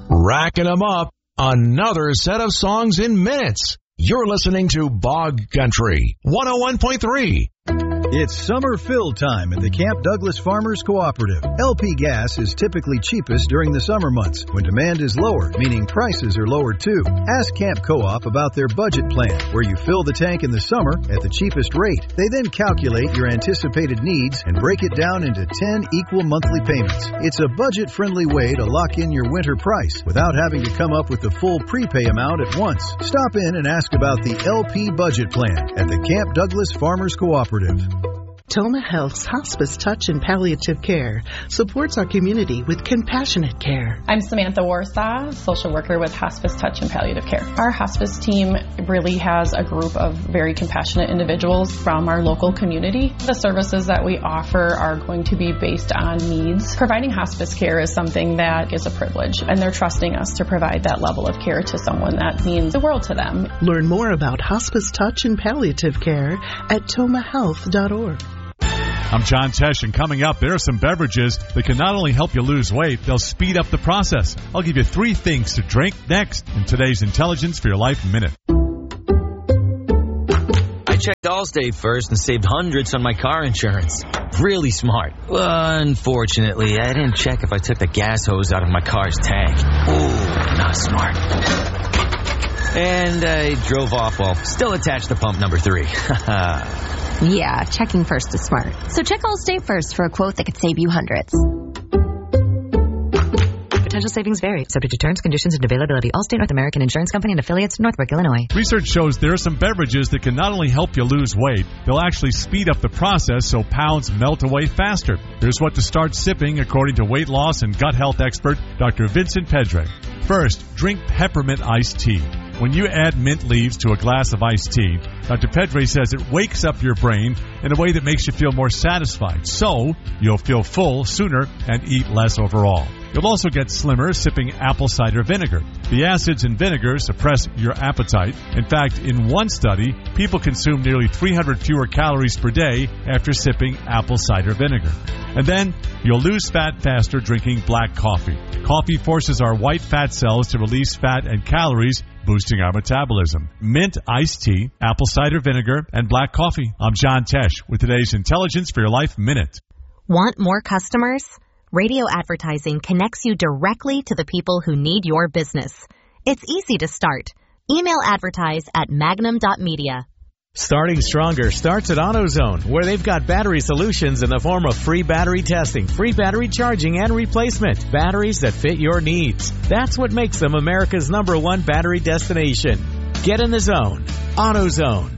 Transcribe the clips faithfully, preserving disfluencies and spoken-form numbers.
Racking them up. Another set of songs in minutes. You're listening to Bog Country one oh one point three. It's summer fill time at the Camp Douglas Farmers Cooperative. L P gas is typically cheapest during the summer months when demand is lower, meaning prices are lower too. Ask Camp Co-op about their budget plan, where you fill the tank in the summer at the cheapest rate. They then calculate your anticipated needs and break it down into ten equal monthly payments. It's a budget-friendly way to lock in your winter price without having to come up with the full prepay amount at once. Stop in and ask about the L P budget plan at the Camp Douglas Farmers Cooperative. Toma Health's Hospice Touch and Palliative Care supports our community with compassionate care. I'm Samantha Warsaw, social worker with Hospice Touch and Palliative Care. Our hospice team really has a group of very compassionate individuals from our local community. The services that we offer are going to be based on needs. Providing hospice care is something that is a privilege, and they're trusting us to provide that level of care to someone that means the world to them. Learn more about Hospice Touch and Palliative Care at toma health dot org. I'm John Tesh, and coming up, there are some beverages that can not only help you lose weight, they'll speed up the process. I'll give you three things to drink next in today's Intelligence for Your Life Minute. I checked Allstate first and saved hundreds on my car insurance. Really smart. Unfortunately, I didn't check if I took the gas hose out of my car's tank. Ooh, not smart. And I drove off while still attached to pump number three. Yeah, checking first is smart. So check Allstate first for a quote that could save you hundreds. Potential savings vary, subject to terms, conditions, and availability. Allstate North American Insurance Company and affiliates, Northbrook, Illinois. Research shows there are some beverages that can not only help you lose weight, they'll actually speed up the process so pounds melt away faster. Here's what to start sipping according to weight loss and gut health expert Doctor Vincent Pedre. First, drink peppermint iced tea. When you add mint leaves to a glass of iced tea, Doctor Pedre says it wakes up your brain in a way that makes you feel more satisfied. So, you'll feel full sooner and eat less overall. You'll also get slimmer sipping apple cider vinegar. The acids in vinegar suppress your appetite. In fact, in one study, people consumed nearly three hundred fewer calories per day after sipping apple cider vinegar. And then, you'll lose fat faster drinking black coffee. Coffee forces our white fat cells to release fat and calories, boosting our metabolism. Mint iced tea, apple cider vinegar, and black coffee. I'm John Tesh with today's Intelligence for Your Life Minute. Want more customers? Radio advertising connects you directly to the people who need your business. It's easy to start. Email advertise at magnum dot media. Starting Stronger starts at AutoZone, where they've got battery solutions in the form of free battery testing, free battery charging, and replacement. Batteries that fit your needs. That's what makes them America's number one battery destination. Get in the zone. AutoZone.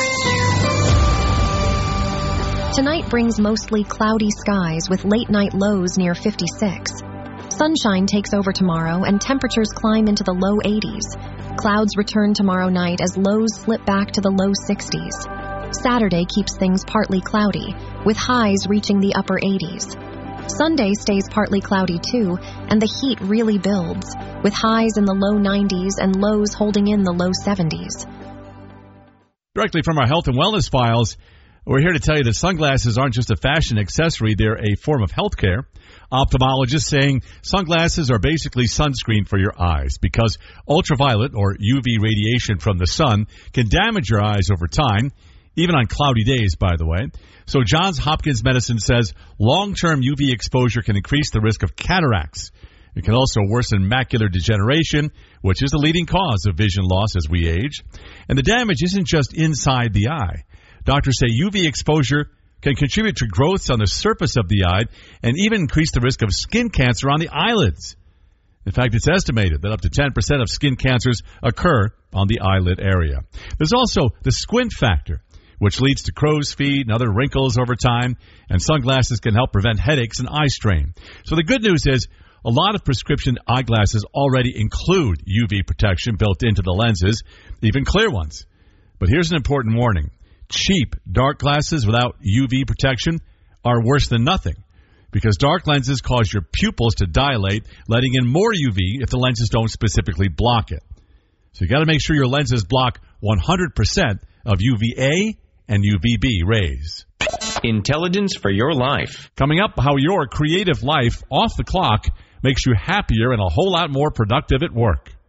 Tonight brings mostly cloudy skies with late-night lows near fifty-six. Sunshine takes over tomorrow and temperatures climb into the low eighties. Clouds return tomorrow night as lows slip back to the low sixties. Saturday keeps things partly cloudy, with highs reaching the upper eighties. Sunday stays partly cloudy too, and the heat really builds, with highs in the low nineties and lows holding in the low seventies. Directly from our health and wellness files, we're here to tell you that sunglasses aren't just a fashion accessory, they're a form of health care. Ophthalmologists saying sunglasses are basically sunscreen for your eyes because ultraviolet or U V radiation from the sun can damage your eyes over time, even on cloudy days, by the way. So Johns Hopkins Medicine says long-term U V exposure can increase the risk of cataracts. It can also worsen macular degeneration, which is the leading cause of vision loss as we age. And the damage isn't just inside the eye. Doctors say U V exposure can contribute to growths on the surface of the eye and even increase the risk of skin cancer on the eyelids. In fact, it's estimated that up to ten percent of skin cancers occur on the eyelid area. There's also the squint factor, which leads to crow's feet and other wrinkles over time, and sunglasses can help prevent headaches and eye strain. So the good news is a lot of prescription eyeglasses already include U V protection built into the lenses, even clear ones. But here's an important warning. Cheap dark glasses without U V protection are worse than nothing because dark lenses cause your pupils to dilate, letting in more U V if the lenses don't specifically block it. So you got to make sure your lenses block one hundred percent of U V A and U V B rays. Intelligence for your life. Coming up, how your creative life off the clock makes you happier and a whole lot more productive at work.